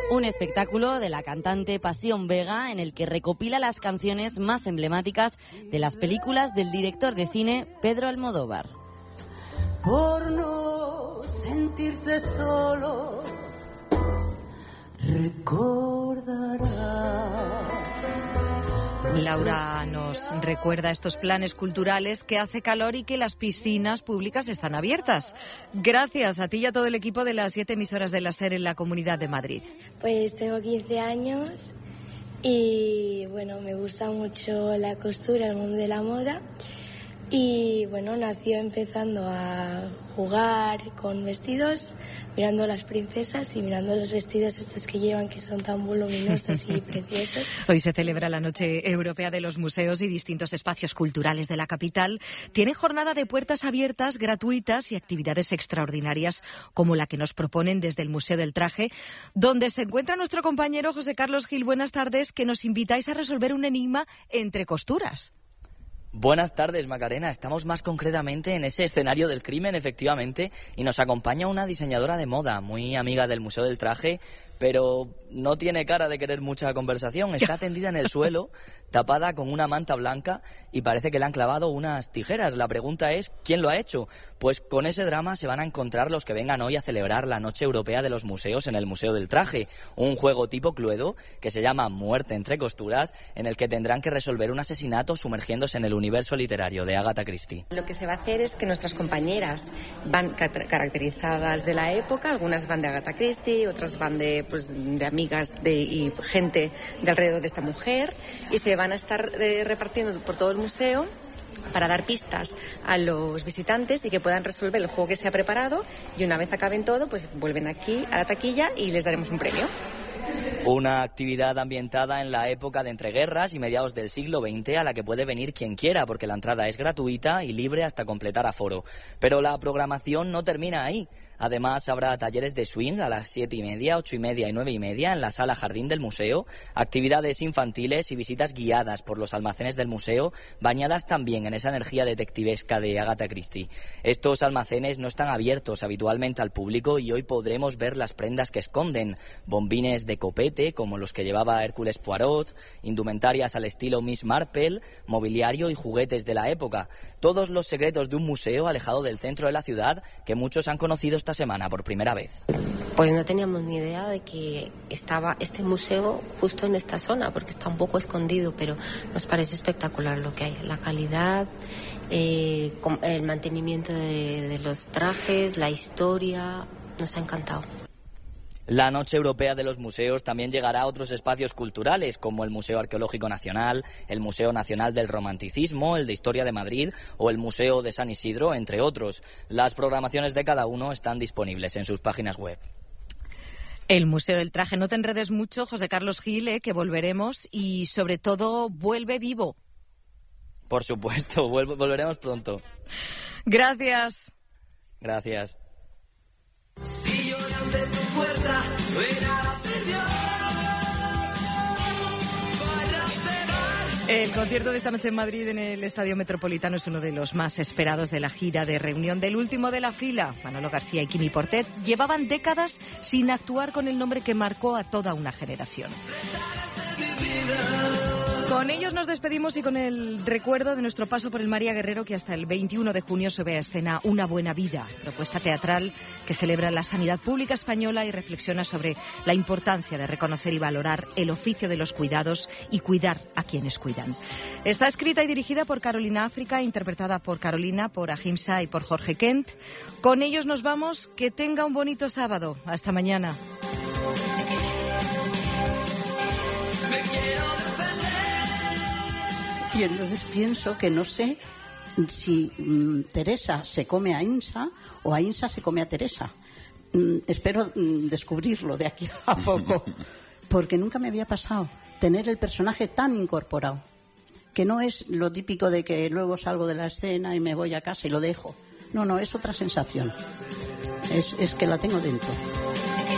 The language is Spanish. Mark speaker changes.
Speaker 1: Un espectáculo de la cantante Pasión Vega en el que recopila las canciones más emblemáticas de las películas del director de cine Pedro Almodóvar.
Speaker 2: Por no sentirte solo, recordarás.
Speaker 3: Laura nos recuerda estos planes culturales, que hace calor y que las piscinas públicas están abiertas. Gracias a ti y a todo el equipo de las 7 emisoras de la SER en la Comunidad de Madrid.
Speaker 4: Pues tengo 15 años y bueno, me gusta mucho la costura, el mundo de la moda. Y bueno, nació empezando a jugar con vestidos, mirando a las princesas y mirando los vestidos estos que llevan, que son tan voluminosos y preciosos.
Speaker 3: Hoy se celebra la Noche Europea de los Museos y distintos espacios culturales de la capital tienen jornada de puertas abiertas, gratuitas y actividades extraordinarias como la que nos proponen desde el Museo del Traje, donde se encuentra nuestro compañero José Carlos Gil. Buenas tardes, que nos invitáis a resolver un enigma entre costuras.
Speaker 5: Buenas tardes, Macarena. Estamos más concretamente en ese escenario del crimen, efectivamente, y nos acompaña una diseñadora de moda, muy amiga del Museo del Traje, pero no tiene cara de querer mucha conversación. Está tendida en el suelo, tapada con una manta blanca, y parece que le han clavado unas tijeras. La pregunta es, ¿quién lo ha hecho? Pues con ese drama se van a encontrar los que vengan hoy a celebrar la Noche Europea de los Museos en el Museo del Traje, un juego tipo Cluedo que se llama Muerte entre costuras, en el que tendrán que resolver un asesinato sumergiéndose en el universo literario de Agatha Christie.
Speaker 6: Lo que se va a hacer es que nuestras compañeras van caracterizadas de la época, algunas van de Agatha Christie, otras van de amigas y gente de alrededor de esta mujer, y se van a estar repartiendo por todo el museo para dar pistas a los visitantes y que puedan resolver el juego que se ha preparado, y una vez acaben todo, pues vuelven aquí a la taquilla y les daremos un premio.
Speaker 5: Una actividad ambientada en la época de entreguerras y mediados del siglo XX, a la que puede venir quien quiera, porque la entrada es gratuita y libre hasta completar aforo. Pero la programación no termina ahí. Además, habrá talleres de swing a las 7:30, 8:30 y 9:30 en la sala jardín del museo, actividades infantiles y visitas guiadas por los almacenes del museo, bañadas también en esa energía detectivesca de Agatha Christie. Estos almacenes no están abiertos habitualmente al público y hoy podremos ver las prendas que esconden: bombines de copete, como los que llevaba Hércules Poirot, indumentarias al estilo Miss Marple, mobiliario y juguetes de la época. Todos los secretos de un museo alejado del centro de la ciudad, que muchos han conocido esta semana por primera vez.
Speaker 7: Pues no teníamos ni idea de que estaba este museo justo en esta zona, porque está un poco escondido, pero nos parece espectacular lo que hay. La calidad, el mantenimiento de los trajes, la historia, nos ha encantado.
Speaker 5: La Noche Europea de los Museos también llegará a otros espacios culturales, como el Museo Arqueológico Nacional, el Museo Nacional del Romanticismo, el de Historia de Madrid o el Museo de San Isidro, entre otros. Las programaciones de cada uno están disponibles en sus páginas web.
Speaker 3: El Museo del Traje, no te enredes mucho, José Carlos Gil, que volveremos, y sobre todo vuelve vivo.
Speaker 5: Por supuesto, volveremos pronto.
Speaker 3: Gracias.
Speaker 5: Gracias.
Speaker 2: Si lloran de tu puerta, verás el Dios.
Speaker 3: El concierto de esta noche en Madrid en el Estadio Metropolitano es uno de los más esperados de la gira de reunión del último de la fila. Manolo García y Quimi Portet llevaban décadas sin actuar con el nombre que marcó a toda una generación. Con ellos nos despedimos y con el recuerdo de nuestro paso por el María Guerrero, que hasta el 21 de junio se ve a escena Una buena vida, propuesta teatral que celebra la sanidad pública española y reflexiona sobre la importancia de reconocer y valorar el oficio de los cuidados y cuidar a quienes cuidan. Está escrita y dirigida por Carolina África, interpretada por Carolina, por Ahimsa y por Jorge Kent. Con ellos nos vamos. Que tenga un bonito sábado. Hasta mañana.
Speaker 8: Y entonces pienso que no sé si Teresa se come a Ahimsa o Ahimsa se come a Teresa. Espero descubrirlo de aquí a poco, porque nunca me había pasado tener el personaje tan incorporado, que no es lo típico de que luego salgo de la escena y me voy a casa y lo dejo. No, es otra sensación. Es que la tengo dentro.